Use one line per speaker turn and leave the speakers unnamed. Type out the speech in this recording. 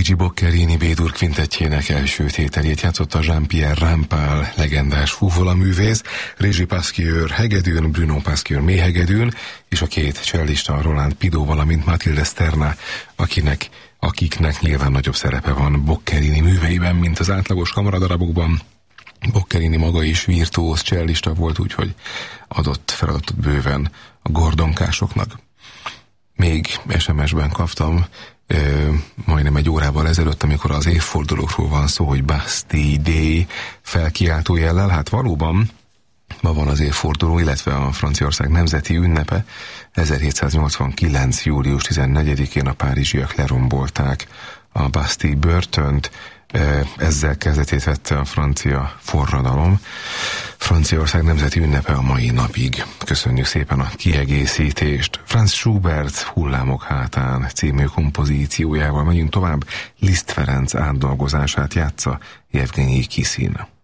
Luigi Boccherini B-dur kvintettjének első tételét játszotta Jean-Pierre Rampal, legendás fuvolaművész, Régi Pasquier hegedűn, Bruno Pasquier méhegedűn, és a két csellista Roland Pidot, valamint Mathilde Sterna, akiknek nyilván nagyobb szerepe van Boccherini műveiben, mint az átlagos kamaradarabokban. Boccherini maga is virtuóz csellista volt, úgyhogy adott feladatot bőven a gordonkásoknak. Még SMS-ben kaptam majdnem egy órával ezelőtt, amikor az évfordulókról van szó, hogy Bastille Day felkiáltó jellel. Hát valóban ma van az évforduló, illetve a Franciaország nemzeti ünnepe. 1789. július 14-én a párizsiak lerombolták a Bastille börtönt, ezzel kezdetét vette a francia forradalom. Franciaország nemzeti ünnepe a mai napig. Köszönjük szépen a kiegészítést. Franz Schubert Hullámok hátán című kompozíciójával megyünk tovább. Liszt Ferenc átdolgozását játsza Jevgenyi Kisin.